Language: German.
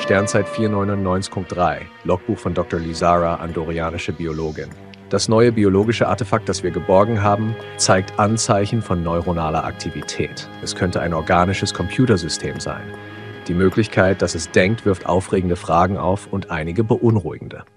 Sternzeit 4999.3, Logbuch von Dr. Lizara, andorianische Biologin. Das neue biologische Artefakt, das wir geborgen haben, zeigt Anzeichen von neuronaler Aktivität. Es könnte ein organisches Computersystem sein. Die Möglichkeit, dass es denkt, wirft aufregende Fragen auf und einige beunruhigende.